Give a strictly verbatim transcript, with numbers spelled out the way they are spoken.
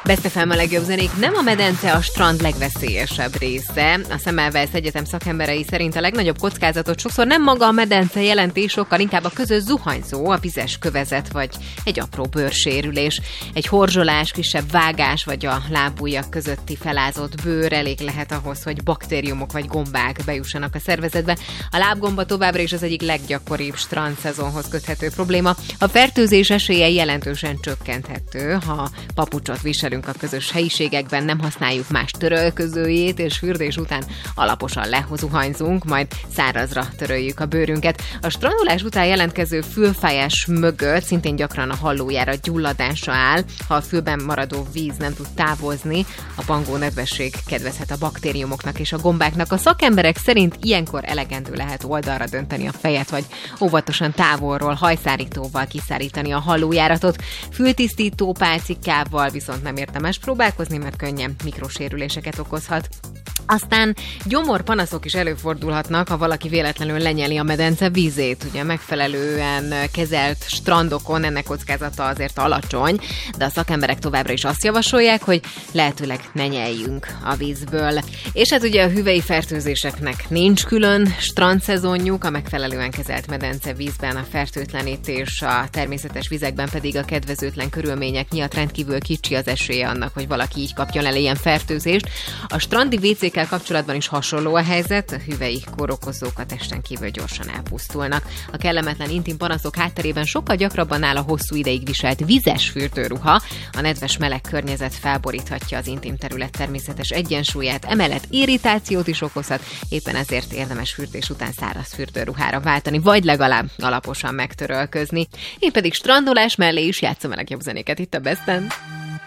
Best ef em a legjobb zenék. Nem a medence a strand legveszélyesebb része. A Semmelweis Egyetem szakemberei szerint a legnagyobb kockázatot sokszor nem maga a medence jelenti, sokkal inkább a közös zuhanyzó, a vizes kövezet vagy egy apró bőrsérülés. Egy horzsolás, kisebb vágás vagy a lábujjak közötti felázott bőr elég lehet ahhoz, hogy baktériumok vagy gombák bejussanak a szervezetbe. A lábgomba továbbra is az egyik leggyakoribb strandszezonhoz köthető probléma. A fertőzés esélye jelentősen csökkenthető, ha papucsot viselünk a közös helyiségekben, nem használjuk más törölközőjét, és fürdés után alaposan lezuhanyzunk, majd szárazra töröljük a bőrünket. A strandolás után jelentkező fülfájás mögött szintén gyakran a hallójára gyulladása áll. Ha a fülben maradó víz nem tud távozni, a pangó nedvesség kedvezhet a baktériumoknak és a gombáknak. A szakemberek szerint ilyenkor elegendő lehet oldalra dönteni a fejet, vagy óvatosan távolról hajszárítóval kiszárítani a hallójáratot. Fültisztító pálcikával viszont nem érdemes próbálkozni, mert könnyen mikrosérüléseket okozhat. Aztán gyomorpanaszok is előfordulhatnak, ha valaki véletlenül lenyeli a medence vízét. Ugye megfelelően kezelt strandokon ennek kockázata azért alacsony, de a szakemberek továbbra is azt javasolják, hogy lehetőleg ne nyeljünk a vízből. És hát ugye a hüvely fertőzéseknek nincs külön strandszezonjuk, a megfelelően kezelt medence vízben a fertőtlenítés, a természetes vizekben pedig a kedvezőtlen körülmények miatt rendkívül kicsi az esélye annak, hogy valaki így kapjon el ilyen fertőzést. A strandi vécékkel kapcsolatban is hasonló a helyzet, a hüvelyi kórokozók a testen kívül gyorsan elpusztulnak. A kellemetlen intim panaszok hátterében sokkal gyakrabban áll a hosszú ideig viselt vizes fürdőruha. A nedves meleg környezet felboríthatja az intim terület természetes egyensúlyát, emellett irritációt is okozhat, éppen ezért érdemes fürdés után száraz fürdőruhára váltani, vagy legalább alaposan megtörölközni. Én pedig strandolás mellé is játszom a legjobb zenéket itt a Besten.